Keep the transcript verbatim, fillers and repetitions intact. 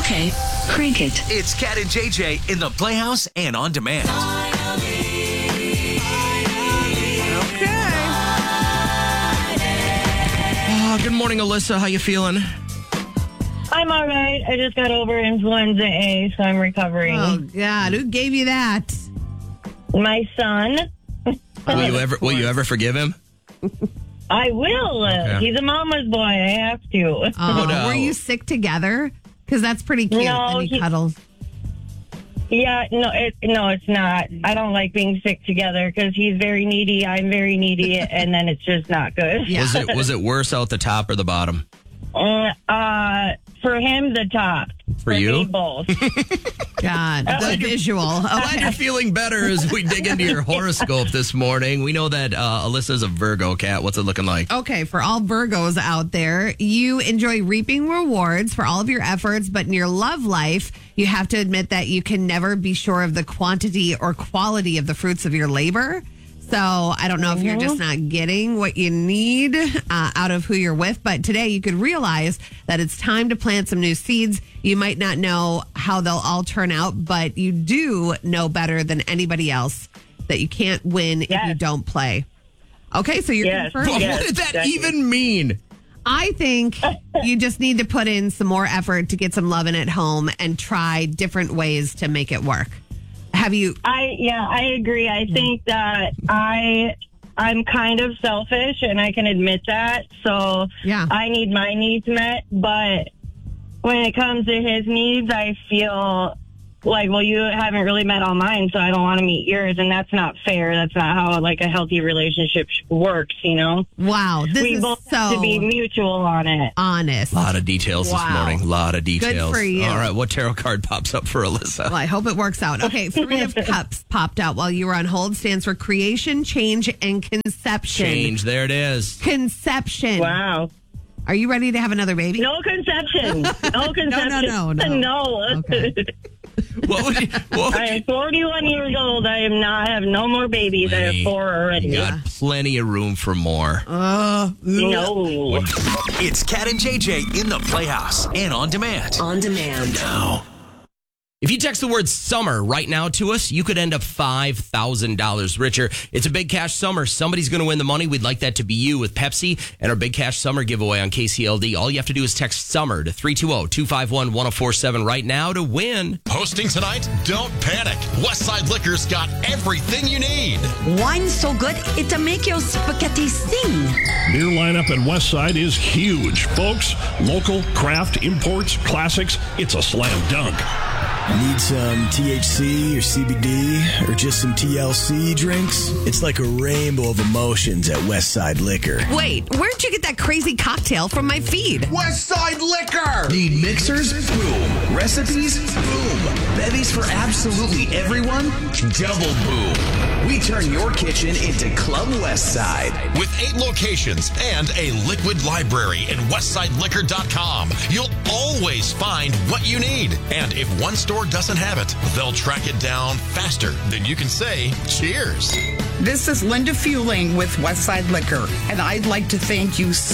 Okay, crank it. It's Cat and J J in the Playhouse and on demand. Okay. Oh, good morning, Alyssa. How you feeling? I'm all right. I just got over influenza A, so I'm recovering. Oh, God. Who gave you that? My son. Will you ever will you ever forgive him? I will. Okay. He's a mama's boy. I have to. Oh, no. Were you sick together? Because that's pretty cute. No, and he, he- cuddles. Yeah, no, it, no, it's not. I don't like being sick together because he's very needy. I'm very needy, and then it's just not good. Yeah. Was it was it worse out the top or the bottom? Uh, uh, for him, the top. For you? me, both. God, the visual. Glad Okay. you're feeling better as we dig into your horoscope this morning. We know that uh, Alyssa's a Virgo, Cat. What's it looking like? Okay, for all Virgos out there, you enjoy reaping rewards for all of your efforts, but in your love life, you have to admit that you can never be sure of the quantity or quality of the fruits of your labor. So I don't know if you're just not getting what you need uh, out of who you're with, but today you could realize that it's time to plant some new seeds. You might not know how they'll all turn out, but you do know better than anybody else that you can't win if you Yes. don't play. Okay, so you're Yes. confirmed. What Yes, did that exactly. even mean? I think you just need to put in some more effort to get some loving at home and try different ways to make it work. Have you? I yeah, I agree. I think that I I'm kind of selfish and I can admit that. So Yeah. I need my needs met, but when it comes to his needs, I feel like, well, you haven't really met all mine, so I don't want to meet yours, and that's not fair. That's not how like a healthy relationship works, you know. Wow, this we is both so have to be mutual on it. honest. A lot of details Wow. this morning. A lot of details. for you. All right, what tarot card pops up for Alyssa? Well, I hope it works out. Okay, Three of Cups popped out while you were on hold. Stands for creation, change, and conception. Change. There it is. Conception. Wow. Are you ready to have another baby? No conception. No conception. no, no. No. Okay. What would you, what would I you am forty-one years old. I am not. I have no more babies. I have Wait. four already. You got plenty of room for more. Uh, No. It's Cat and J J in the Playhouse and on demand. On demand. Now. If you text the word summer right now to us, you could end up five thousand dollars richer. It's a big cash summer. Somebody's going to win the money. We'd like that to be you with Pepsi and our big cash summer giveaway on K C L D. All you have to do is text summer to three two zero, two five one, one zero four seven right now to win. Hosting tonight? Don't panic. Westside Liquor's got everything you need. Wine so good, it'll make your spaghetti sing. Beer lineup at Westside is huge, folks. Local, craft, imports, classics. It's a slam dunk. Need some T H C or C B D or just some T L C drinks? It's like a rainbow of emotions at Westside Liquor. wait, where'd you get that crazy cocktail from my feed? Westside Liquor! Need mixers? Boom. Recipes? Boom. Bevies for absolutely everyone? Double boom. We turn your kitchen into Club Westside. With eight locations and a liquid library at westside liquor dot com, you'll always find what you need. And if one store doesn't have it, they'll track it down faster than you can say cheers. This is Linda Fueling with Westside Liquor, and I'd like to thank you so